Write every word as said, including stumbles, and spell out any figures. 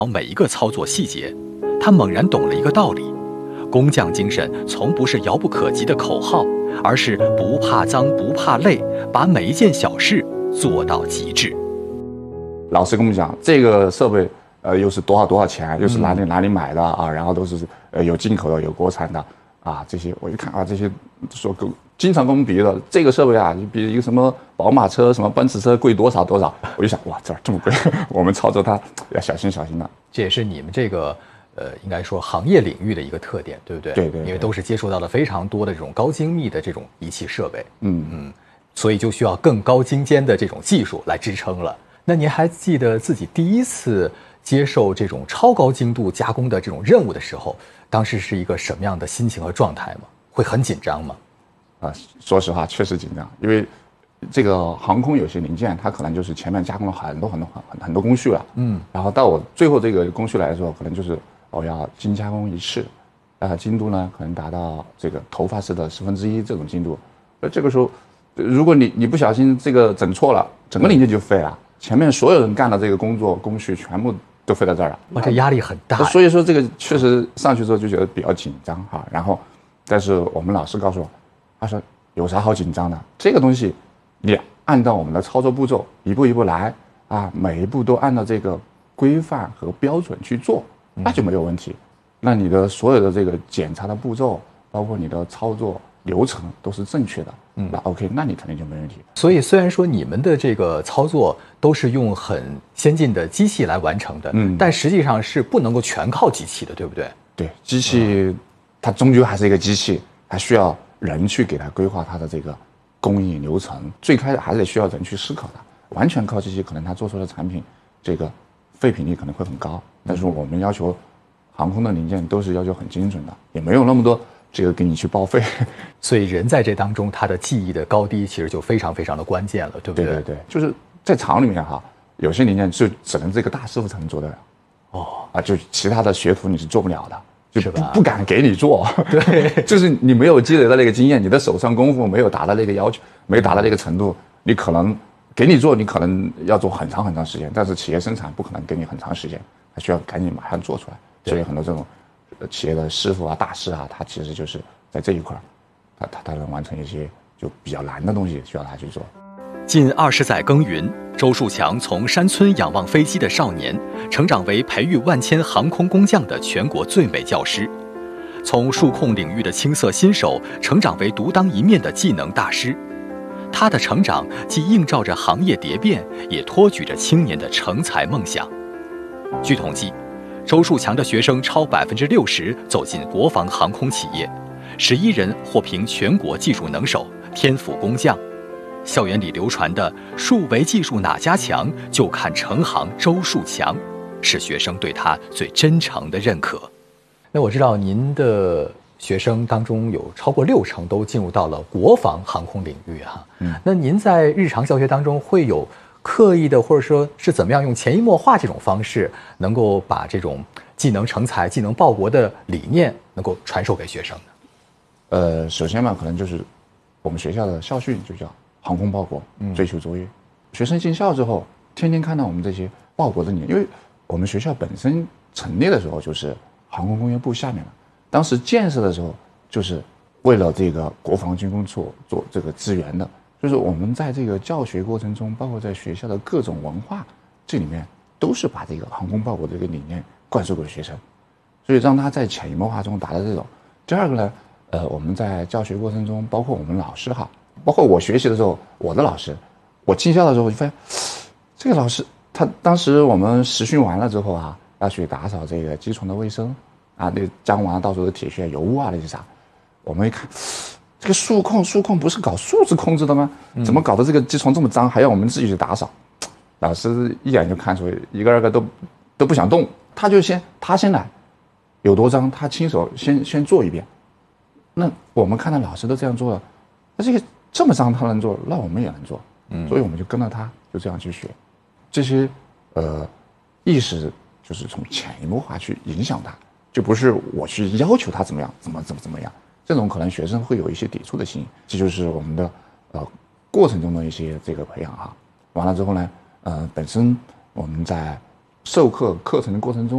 每一个操作细节，他猛然懂了一个道理：工匠精神从不是遥不可及的口号，而是不怕脏不怕累，把每一件小事做到极致。 老师跟我们讲，这个设备呃又是多少多少钱，又是哪里哪里买的啊，然后都是呃有进口的有国产的啊，这些我一看啊，这些说跟经常跟我们比喻的这个设备啊，比一个什么宝马车、什么奔驰车贵多少多少，我就想哇，这这么贵，我们操作它要小心小心的。 这也是你们这个呃，应该说行业领域的一个特点，对不对？ 对 对, 对， 因为都是接触到了非常多的这种高精密的这种仪器设备， 嗯嗯，所以就需要更高精尖的这种技术来支撑了。那您还记得自己第一次接受这种超高精度加工的这种任务的时候，当时是一个什么样的心情和状态吗？会很紧张吗？ 啊，说实话确实紧张，因为这个航空有些零件，它可能就是前面加工了很多很多很很多工序了，嗯，然后到我最后这个工序来说，可能就是我要精加工一次，呃，精度呢可能达到这个头发丝的十分之一这种精度，而这个时候，如果你你不小心这个整错了，整个零件就废了，前面所有人干的这个工作工序全部都废到这儿了， 哇，这压力很大。 所以说这个确实上去之后就觉得比较紧张哈，然后，但是我们老师告诉我，他说有啥好紧张的？这个东西，你按照我们的操作步骤一步一步来啊，每一步都按照这个规范和标准去做，那就没有问题。那你的所有的这个检查的步骤，包括你的操作流程都是正确的，嗯，那 OK， 那你肯定就没问题。 所以虽然说你们的这个操作都是用很先进的机器来完成的，嗯，但实际上是不能够全靠机器的，对不对？ 对，机器它终究还是一个机器，它需要人去给它规划它的这个工艺流程，最开始还是得需要人去思考的。完全靠机器，可能它做出的产品这个废品率可能会很高，但是我们要求航空的零件都是要求很精准的，也没有那么多这个给你去报废。 所以人在这当中，他的技艺的高低其实就非常非常的关键了，对不对？ 对对对，就是在厂里面哈，有些零件就只能这个大师傅才能做得了。哦，啊，就其他的学徒你是做不了的，就不不敢给你做。对，就是你没有积累到那个经验，你的手上功夫没有达到那个要求，没有达到那个程度，你可能给你做，你可能要做很长很长时间，但是企业生产不可能给你很长时间，它需要赶紧马上做出来。所以很多这种企业的师傅啊、大师啊，他其实就是在这一块，他他他能完成一些就比较难的东西，需要他去做。 近二十载耕耘，周树强从山村仰望飞机的少年，成长为培育万千航空工匠的全国最美教师；从数控领域的青涩新手，成长为独当一面的技能大师。他的成长既映照着行业蝶变，也托举着青年的成才梦想。据统计，周树强的学生超百分之六十走进国防航空企业，十一人获评全国技术能手、天府工匠。校园里流传的“数维技术哪家强，就看成行周树强”，是学生对他最真诚的认可。那我知道您的学生当中有超过六成都进入到了国防航空领域哈、啊。嗯，那您在日常教学当中会有刻意的，或者说是怎么样用潜移默化这种方式，能够把这种技能成才、技能报国的理念能够传授给学生呢？ 呃，首先嘛，可能就是我们学校的校训就叫航空报国，追求卓越。嗯、学生进校之后，天天看到我们这些报国的理念，因为我们学校本身成立的时候就是航空工业部下面的，当时建设的时候就是为了这个国防军工处做这个支援的。就是我们在这个教学过程中，包括在学校的各种文化这里面，都是把这个航空报国这个理念灌输给学生，所以让他在潜移默化中达到这种。第二个呢，呃，我们在教学过程中，包括我们老师哈，包括我学习的时候，我的老师，我进校的时候，我就发现这个老师，他当时我们实训完了之后啊，要去打扫这个机床的卫生啊，那脏完到处的铁屑、油污啊那些啥，我们一看。这个数控数控不是搞数字控制的吗？怎么搞得这个机床这么脏，还要我们自己去打扫？老师一眼就看出一个二个都都不想动，他就先他先来，有多脏他亲手先先做一遍。那我们看到老师都这样做了，那这个这么脏他能做，那我们也能做。嗯，所以我们就跟着他就这样去学，这些呃意识就是从潜移默化去影响他，就不是我去要求他怎么样，怎么怎么怎么样。这种可能学生会有一些抵触的心，这就是我们的呃过程中的一些这个培养哈。完了之后呢，呃，本身我们在授课课程的过程中。